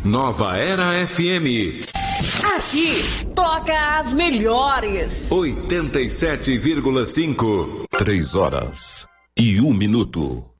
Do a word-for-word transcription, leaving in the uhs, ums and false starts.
Nova Era F M. Aqui toca as melhores. oitenta e sete vírgula cinco. Três horas e um minuto.